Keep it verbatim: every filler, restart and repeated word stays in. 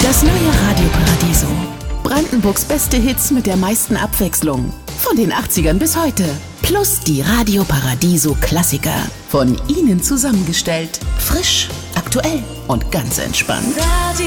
Das neue Radio Paradiso. Brandenburgs beste Hits mit der meisten Abwechslung. Von den achtzigern bis heute. Plus die Radio Paradiso Klassiker. Von Ihnen zusammengestellt. Frisch, aktuell und ganz entspannt. Radio